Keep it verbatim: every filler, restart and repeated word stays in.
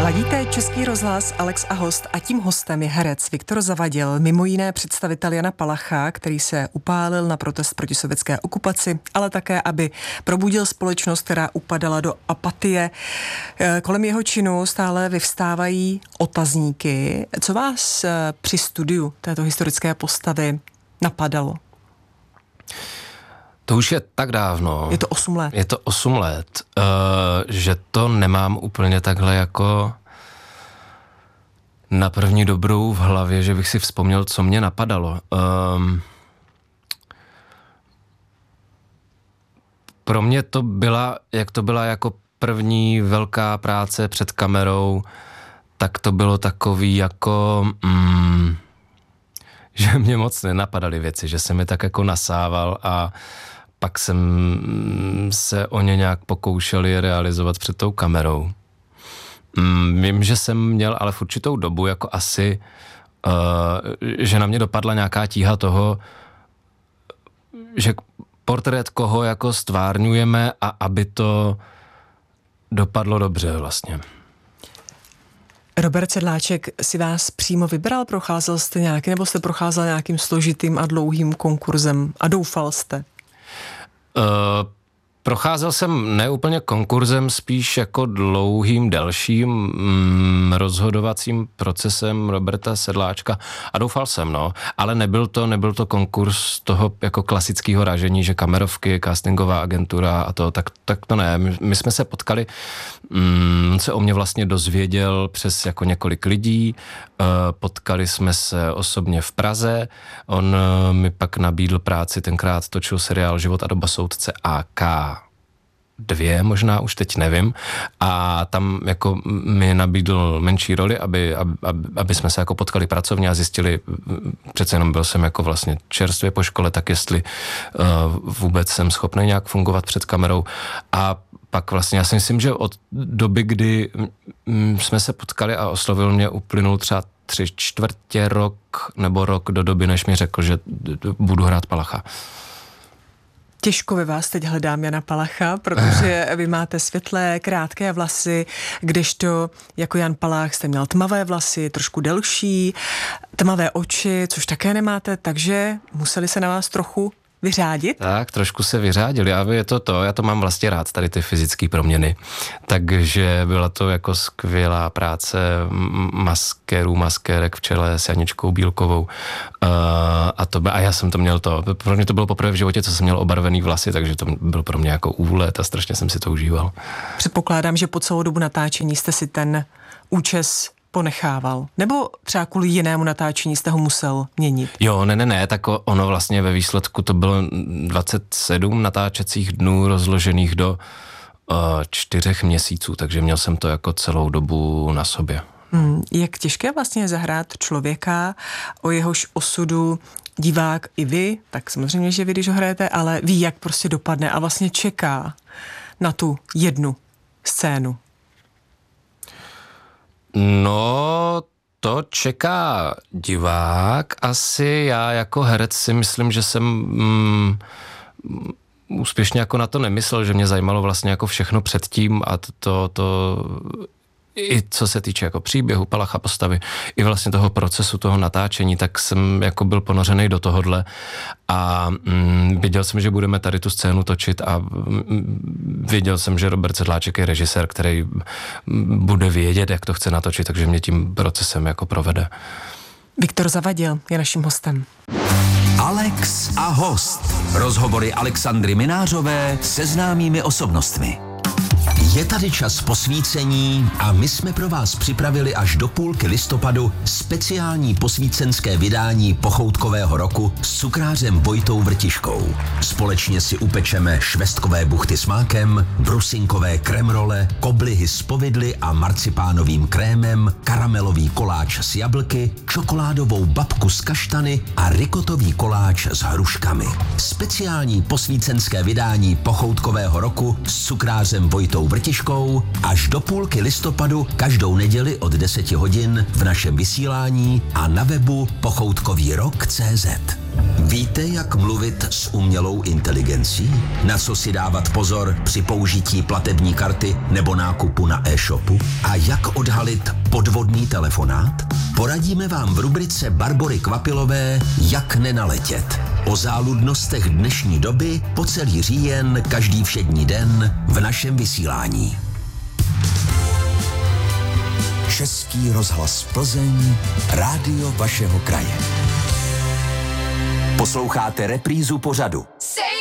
Ladíte Český rozhlas, Alex a host, a tím hostem je herec Viktor Zavadil, mimo jiné představitel Jana Palacha, který se upálil na protest proti sovětské okupaci, ale také, aby probudil společnost, která upadala do apatie. Kolem jeho činu stále vyvstávají otazníky. Co vás při studiu této historické postavy napadalo? To už je tak dávno. Je to osm let. Je to osm let, uh, že to nemám úplně takhle jako na první dobrou v hlavě, že bych si vzpomněl, co mě napadalo. Um, pro mě to byla, jak to byla jako první velká práce před kamerou, tak to bylo takový jako... Mm, že mě moc nenapadaly věci, že jsem je tak jako nasával a pak jsem se o ně nějak pokoušel je realizovat před tou kamerou. Mm, vím, že jsem měl ale v určitou dobu jako asi, uh, že na mě dopadla nějaká tíha toho, že portrét koho jako stvárňujeme a aby to dopadlo dobře vlastně. Robert Sedláček si vás přímo vybral, procházel jste nějaký, nebo jste procházel nějakým složitým a dlouhým konkurzem a doufal jste? Uh, procházel jsem ne úplně konkurzem, spíš jako dlouhým, delším mm, rozhodovacím procesem Roberta Sedláčka a doufal jsem, no, ale nebyl to, nebyl to konkurs toho jako klasického ražení, že kamerovky, castingová agentura a to, tak, tak to ne. My, my jsme se potkali, mm, on se o mě vlastně dozvěděl přes jako několik lidí, uh, potkali jsme se osobně v Praze, on uh, mi pak nabídl práci, tenkrát točil seriál Život a doba soudce A K dvě, možná už teď nevím, a tam jako mi nabídl menší roli, aby, aby, aby jsme se jako potkali pracovně a zjistili, přece jenom byl jsem jako vlastně čerstvě po škole, tak jestli uh, vůbec jsem schopný nějak fungovat před kamerou. A pak vlastně já si myslím, že od doby, kdy jsme se potkali a oslovil mě, uplynul třeba tři čtvrtě rok nebo rok do doby, než mi řekl, že budu hrát Palacha. Těžko ve vás teď hledám Jana Palacha, protože vy máte světlé, krátké vlasy, kdežto jako Jan Palach jste měl tmavé vlasy, trošku delší, tmavé oči, což také nemáte, takže museli se na vás trochu vyřádit? Tak, trošku se vyřádili, a je to to, já to mám vlastně rád, tady ty fyzické proměny. Takže byla to jako skvělá práce maskerů, maskérek v čele s Janičkou Bílkovou. Uh, a, to, a já jsem to měl to, pro mě to bylo poprvé v životě, co jsem měl obarvený vlasy, takže to byl pro mě jako úlet a strašně jsem si to užíval. Předpokládám, že po celou dobu natáčení jste si ten účes ponechával? Nebo třeba kvůli jinému natáčení jste ho musel měnit? Jo, ne, ne, ne, tak ono vlastně ve výsledku to bylo dvacet sedm natáčecích dnů rozložených do uh, čtyřech měsíců, takže měl jsem to jako celou dobu na sobě. Hmm, jak těžké vlastně zahrát člověka, o jehož osudu divák i vy, tak samozřejmě, že vy, když ho hrajete, ale ví, jak prostě dopadne a vlastně čeká na tu jednu scénu. No, to čeká divák. Asi já jako herec si myslím, že jsem mm, úspěšně jako na to nemyslel, že mě zajímalo vlastně jako všechno předtím a to, to, to i co se týče jako příběhu, Palacha, postavy, i vlastně toho procesu, toho natáčení, tak jsem jako byl ponořený do tohodle a mm, věděl jsem, že budeme tady tu scénu točit a mm, věděl jsem, že Robert Sedláček je režisér, který bude vědět, jak to chce natočit, takže mě tím procesem jako provede. Viktor Zavadil je naším hostem. Alex a host. Rozhovory Alexandry Minářové se známými osobnostmi. Je tady čas posvícení a my jsme pro vás připravili až do půlky listopadu speciální posvícenské vydání pochoutkového roku s cukrářem Vojtou Vrtiškou. Společně si upečeme švestkové buchty s mákem, brusinkové kremrole, koblihy s povidly a marcipánovým krémem, karamelový koláč s jablky, čokoládovou babku s kaštany a rikotový koláč s hruškami. Speciální posvícenské vydání pochoutkového roku s cukrářem Vojtou Vrtiškou až do půlky listopadu každou neděli od deseti hodin v našem vysílání a na webu pochoutkový rok tečka cé zet. Víte, jak mluvit s umělou inteligencí? Na co si dávat pozor při použití platební karty nebo nákupu na e-shopu? A jak odhalit podvodný telefonát? Poradíme vám v rubrice Barbory Kvapilové Jak nenaletět. O záludnostech dnešní doby po celý říjen každý všední den v našem vysílání. Český rozhlas Plzeň, rádio vašeho kraje. Posloucháte reprízu pořadu.